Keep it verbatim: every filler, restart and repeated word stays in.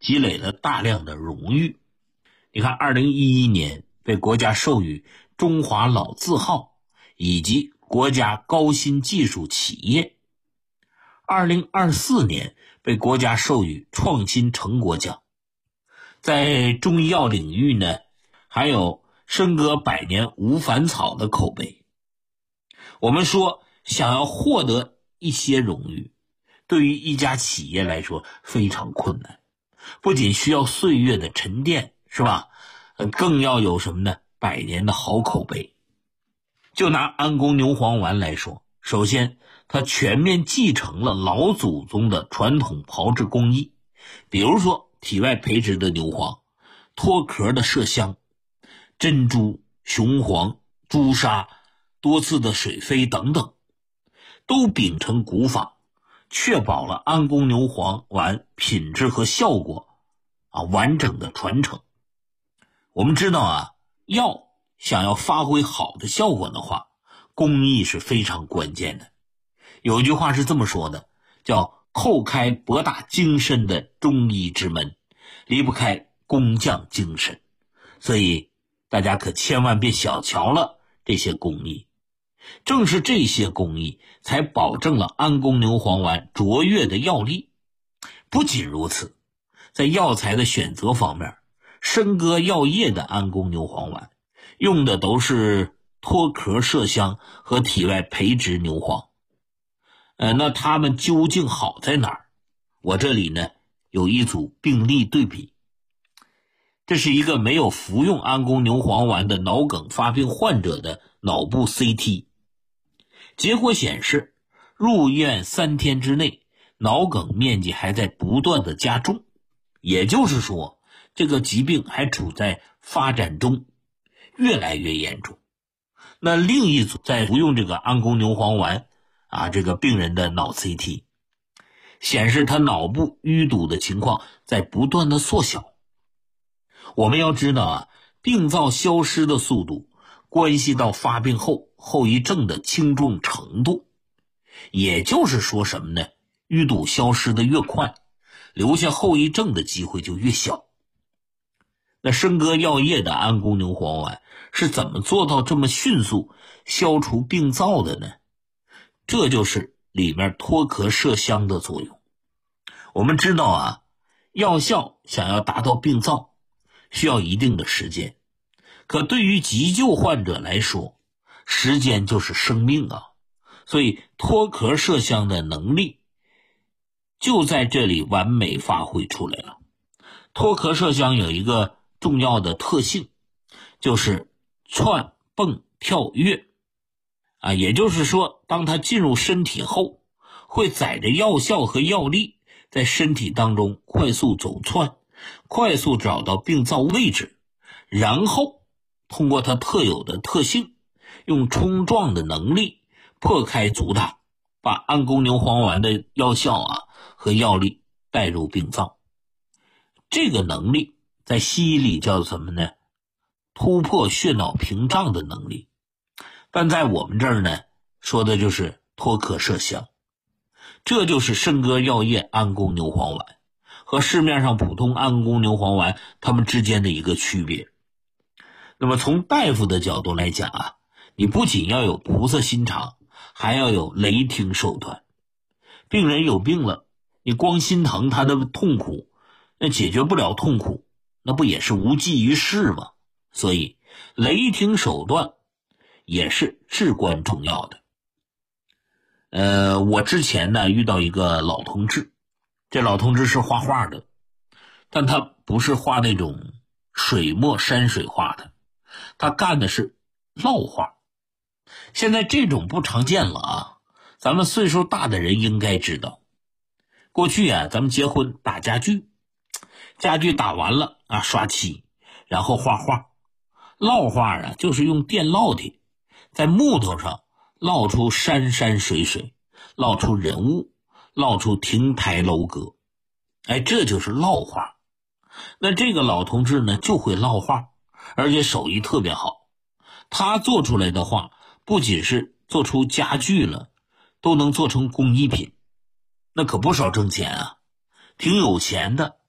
积累了大量的荣誉。你看二零一一年被国家授予中华老字号以及国家高新技术企业，二零二四年被国家授予创新成果奖。在中医药领域呢，还有深耕百年无烦草的口碑。我们说想要获得一些荣誉，对于一家企业来说非常困难，不仅需要岁月的沉淀，是吧？更要有什么呢？百年的好口碑。就拿安宫牛黄丸来说，首先它全面继承了老祖宗的传统炮制工艺，比如说体外培植的牛黄、脱壳的麝香、珍珠、雄黄、朱砂、多次的水飞等等，都秉承古法，确保了安宫牛黄丸品质和效果啊完整的传承。我们知道啊，药想要发挥好的效果的话，工艺是非常关键的。有一句话是这么说的，叫叩开博大精深的中医之门，离不开工匠精神。所以大家可千万别小瞧了这些工艺，正是这些工艺才保证了安宫牛黄丸卓越的药力。不仅如此，在药材的选择方面，深耕药业的安宫牛黄丸用的都是脱壳麝香和体外培植牛黄。呃，那它们究竟好在哪儿？我这里呢有一组病例对比。这是一个没有服用安宫牛黄丸的脑梗发病患者的脑部 C T， 结果显示入院三天之内，脑梗面积还在不断的加重，也就是说这个疾病还处在发展中，越来越严重。那另一组在服用这个安宫牛黄丸啊，这个病人的脑 C T 显示他脑部淤堵的情况在不断的缩小。我们要知道啊，病灶消失的速度关系到发病后后遗症的轻重程度。也就是说什么呢？淤堵消失的越快，留下后遗症的机会就越小。那深耕药业的安宫牛黄丸是怎么做到这么迅速消除病灶的呢？这就是里面脱壳麝香的作用。我们知道啊，药效想要达到病灶需要一定的时间，可对于急救患者来说，时间就是生命啊。所以脱壳麝香的能力就在这里完美发挥出来了。脱壳麝香有一个重要的特性，就是窜蹦跳跃啊，也就是说当它进入身体后，会载着药效和药力在身体当中快速走窜，快速找到病灶位置，然后通过它特有的特性，用冲撞的能力破开阻挡，把安宫牛黄丸的药效啊和药力带入病灶。这个能力在西医里叫什么呢？突破血脑屏障的能力。但在我们这儿呢，说的就是脱壳麝香。这就是深耕药业安宫牛黄丸和市面上普通安宫牛黄丸它们之间的一个区别。那么从大夫的角度来讲啊，你不仅要有菩萨心肠，还要有雷霆手段。病人有病了，你光心疼他的痛苦，那解决不了痛苦，那不也是无济于事吗？所以雷霆手段也是至关重要的。呃，我之前呢遇到一个老同志，这老同志是画画的，但他不是画那种水墨山水画的，他干的是烙画。现在这种不常见了啊，咱们岁数大的人应该知道。过去啊，咱们结婚打家具，家具打完了啊，刷漆，然后画画。烙画啊，就是用电烙铁在木头上烙出山山水水，烙出人物，烙出亭台楼阁。哎，这就是烙画。那这个老同志呢，就会烙画，而且手艺特别好。他做出来的画不仅是做出家具了，都能做成工艺品，那可不少挣钱啊，挺有钱的。